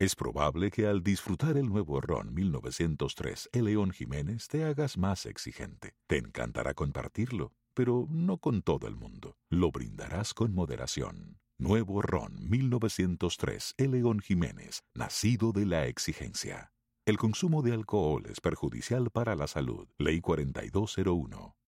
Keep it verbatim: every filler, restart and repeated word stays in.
Es probable que al disfrutar el nuevo ron mil novecientos tres El León Jiménez te hagas más exigente. Te encantará compartirlo, pero no con todo el mundo. Lo brindarás con moderación. Nuevo ron mil novecientos tres El León Jiménez, nacido de la exigencia. El consumo de alcohol es perjudicial para la salud. Ley cuarenta y dos cero uno.